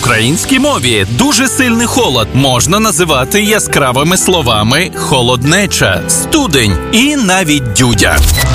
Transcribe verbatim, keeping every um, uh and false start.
українській мові дуже сильний холод можна називати яскравими словами холоднеча, студень і навіть дюдя.